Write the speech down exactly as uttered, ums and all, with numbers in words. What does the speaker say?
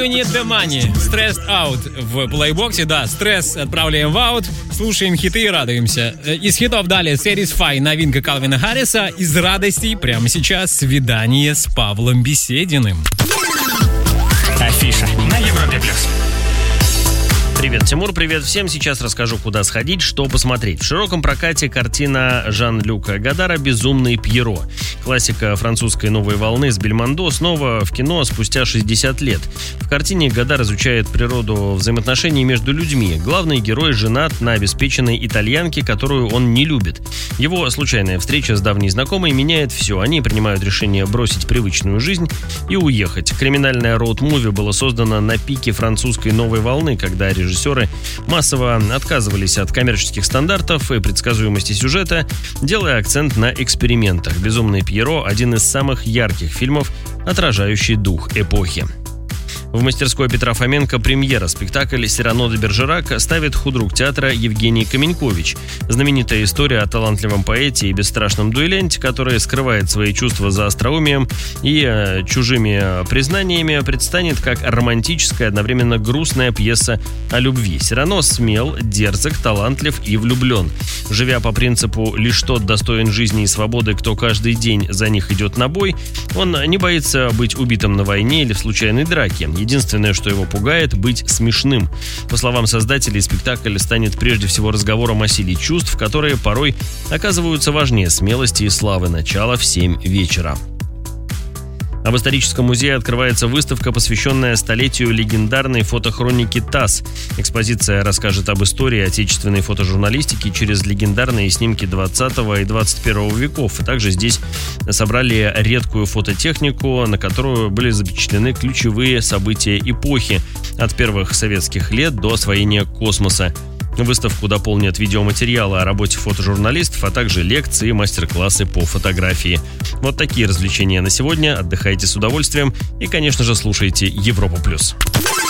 Need the money. Stressed out в плейбоксе. Да, стресс отправляем в аут. Слушаем хиты и радуемся. Из хитов далее Satisfy, новинка Калвина Харриса. Из радостей прямо сейчас свидание с Павлом Бесединым. Афиша на Европе плюс. Привет, Тимур, привет всем. Сейчас расскажу, куда сходить, что посмотреть. В широком прокате картина Жан-Люка Годара «Безумный Пьеро». Классика французской новой волны с Бельмондо снова в кино спустя шестьдесят лет. В картине Годар изучает природу взаимоотношений между людьми. Главный герой женат на обеспеченной итальянке, которую он не любит. Его случайная встреча с давней знакомой меняет все. Они принимают решение бросить привычную жизнь и уехать. Криминальное роуд-муви было создано на пике французской новой волны, когда режиссер Режиссеры массово отказывались от коммерческих стандартов и предсказуемости сюжета, делая акцент на экспериментах. «Безумный Пьеро» — один из самых ярких фильмов, отражающий дух эпохи. В мастерской Петра Фоменко премьера. Спектакль «Сирано де Бержерак» ставит худрук театра Евгений Каменькович. Знаменитая история о талантливом поэте и бесстрашном дуэлянте, который скрывает свои чувства за остроумием и э, чужими признаниями, предстанет как романтическая, одновременно грустная пьеса о любви. Сирано смел, дерзок, талантлив и влюблен. Живя по принципу «лишь тот достоин жизни и свободы, кто каждый день за них идет на бой», он не боится быть убитым на войне или в случайной драке. Единственное, что его пугает, быть смешным. По словам создателей, спектакль станет прежде всего разговором о силе чувств, которые порой оказываются важнее смелости и славы. Начало в семь вечера. А в историческом музее открывается выставка, посвященная столетию легендарной фотохроники ТАСС. Экспозиция расскажет об истории отечественной фотожурналистики через легендарные снимки двадцатого и двадцать первого веков. И также здесь собрали редкую фототехнику, на которую были запечатлены ключевые события эпохи, от первых советских лет до освоения космоса. Выставку дополнят видеоматериалы о работе фотожурналистов, а также лекции и мастер-классы по фотографии. Вот такие развлечения на сегодня. Отдыхайте с удовольствием и, конечно же, слушайте Европу+.